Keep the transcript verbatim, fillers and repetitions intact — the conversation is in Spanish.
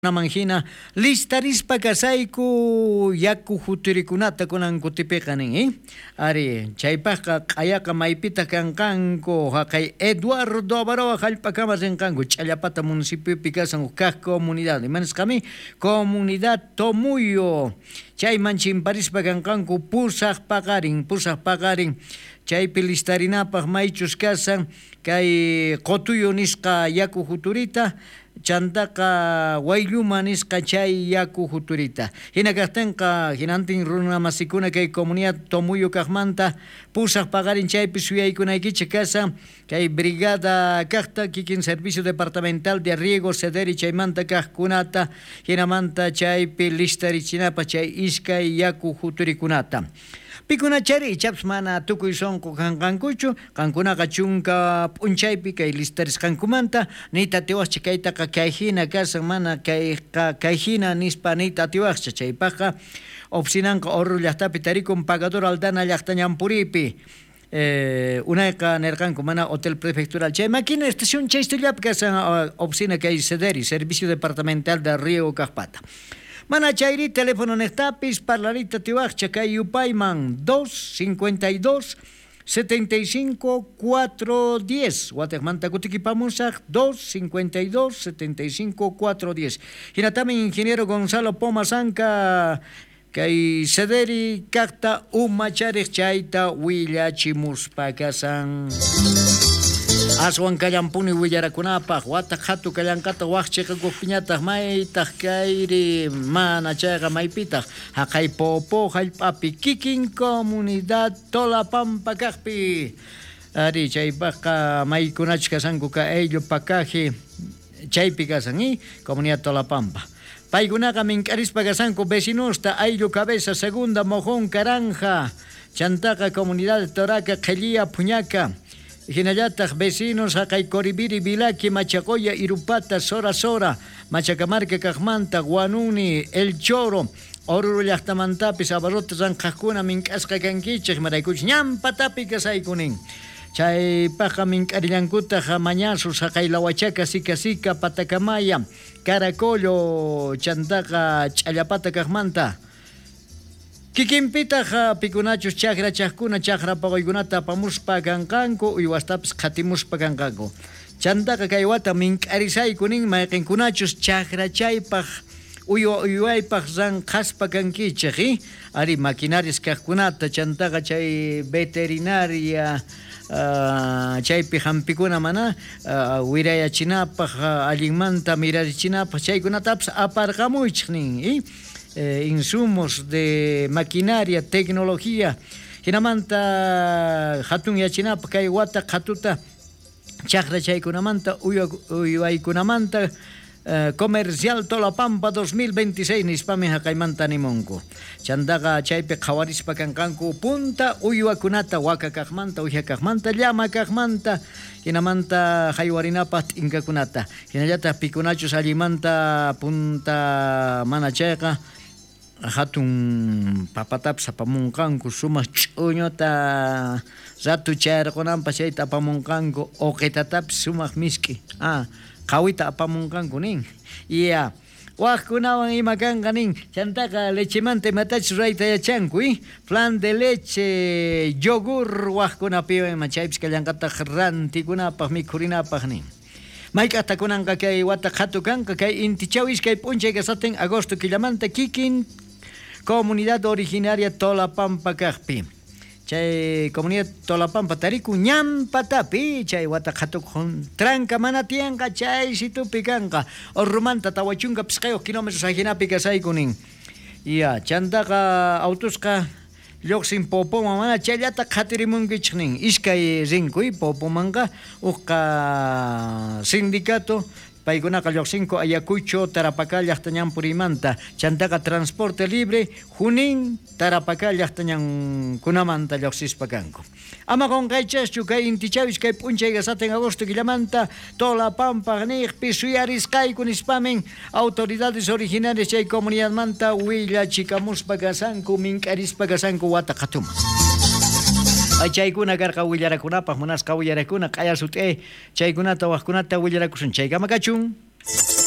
Namangina listarispa kasayku yaku futurikunata kunan kutipiqanin eh ari chaypaqa q'ayaqa maypita kanqanku haqay Eduardo Avaroa hallp'akama rinqanku Ch'allapata municipiopi kasan kaq comunidad imanisqami comunidad Tomuyo chayman chimparispa kanqanku pusaq paqarin pusaq paqarin chaypi listarinapaq maychus kasan kay Qotuyo nisqa yaku futurita Chantaqa waylluma nisqa chay yaku futurita hina kaqtinqa hinantin runa masikuna kay comunidad Tomuyo kaqmanta pusaq paqarin chaypi suyaykunaykichik kasa kay brigada kaqta kikin servicio departamental de riego sederi chaymanta kaqkunata hinamanta chaypi listarichinapa chay iskay yaku futurikunata Pikuna chari chaps mana tukuy sonqu kanqankuchu qankunaqa chunka p'unchaypi kay listarisqankumanta niyta tiwaqcha kaytaqa kayhina kasan mana kay kayhina nispa niyta tiwaqcha chaypaqa oficinanqa Oruro llaqtapi tarikun pagador Aldana llaqta Ñampuripi eh, unayqa nirqanku mana hotel prefectural chay makina estación chaystullapi kasan oficina kay sederi servicio departamental de riego kaqpata Mana chayri teléfono nechtapis parlarita tiwaqcha kay yupayman dos cincuenta y dos setenta y cinco cuatro diez Guatemanta kutikipamusaq dos cincuenta y dos setenta y cinco cuatro diez hinatami ingeniero Gonzalo Pomasanka kay sederi kaqta umachariq chayta willachimuspa kasan Aswan kallampuni willarakunapaq wataq hatu kallankata waqchiqa piñataq maytaq kayri mana chayqa maypitaq haqay popo hallp'api kikin comunidad Tolapampa kaqpi ari chaypaqa maykunachus kasanku ka ello pakaji chaypi kasan y comunidad Tolapampa paykunaqa mink'arispa kasanku vecinusta ayllu cabeza segunda mojón caranja chantaqa comunidad Toraca qhillía puñaca Hinallataq vecinos haqay Coribiri Vilaki Machacoya Irupata Sora Sora Machacamarca kaqmanta Guanuni El Choro Oruro llaqtamantapis abarrota ranqaqkuna mink'asqa kankichik maraykuchus ñampatapi kasaykunin chaypaqa mink'arillankuta mañasus haqay Lawachaca Sica Sica Patacamaya Caracollo chantaqa Ch'allapata kaqmanta Kikinpitaq pikunachus chakra chaqkuna chaqra paqaykunata apamuspa kanqanku uywastapis qhatimuspa kanqanku chantaqa kay wata mink'arisaykunin mayqinkunachus chaqra chaypaq uywa uywaypaq ranqaspa kankichik ari maquinarias kaqkunata chantaqa chay veterinaria Uh, chaypi hampikuna mana uh, wirayachinapaq uh, allinmanta mirarichinapaq chaykunatapas aparqamuychik nin y eh, insumos de maquinaria tecnología hinamanta hatun yachinapaq kay wata qhatuta chaqra chaykunamanta uywaykunamanta Uh, comercial Tolapampa dos mil veintiséis nispami haqaymanta nimunku chantaqa chaypi qhawarispa kanqanku punta uywakunata waka kaqmanta uja kaqmanta llama kaqmanta hinamanta haywarinapaq t'inkakunata hinallataq pikunachus allimanta punta mana chayqa hatun papatapas apamunqanku sumaq ch'uñuta ratu chayrqunanpas chayta apamunqanku oqetatapis sumaq misk'i ah qawita apamunqanku nin ya waqkunawan ima kanqa nin chantaqa lechemanta imatachus rayta yachanku y flan de leche yogur waqkunapi ima chaypis kallankataq rantikunapaq mikhurinapaq nin mayk'aqta kunanqa kay wata qhatu kanqa kay intichaw iskay p'unchay kasatin agosto killamanta kikin comunidad originaria Tolapampa kaqpi chay comunidad Tolapampa tariku ñampatapi chay wata qhatuq tranca mana tiyanqa chay situpi kanqa Orrumanta tawachunka pisqayuq kilómetros ajinapi kasaykunin ya chantaqa autusqa lluqsin popoman mana chayllata qhatirimunkichik nin iskay rinkuy popomanqa uqa sindicato paykunaqa lluqsinku Ayacucho Tarapacá llaqta Ñampurimanta chantaqa transporte libre Junín Tarapacá llaqta Ñankunamanta lluqsispa kanku ama qunqaychaschu kay intichawis kay p'unchay kasatin agosto killamanta Tolapampa niqpi suyarisqayku nispamin autoridades originarias chay comunidadmanta willachikamuspa kasanku mink'arispa kasanku wata qhatuma chaykuna karqa willarakunapaq munasqa willarakuna q'aya sut'e chaykunata waqkunata willarakusun chaykamakachun